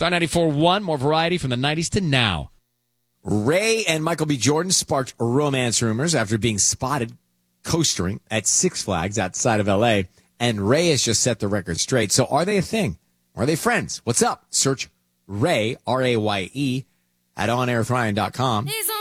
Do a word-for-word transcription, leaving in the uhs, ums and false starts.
Star ninety-four point one, more variety from the nineties to now. Ray and Michael B. Jordan sparked romance rumors after being spotted coastering at Six Flags outside of L A, and Ray has just set the record straight. So are they a thing? Are they friends? What's up? Search Ray, R A Y E, at on air with ryan dot com.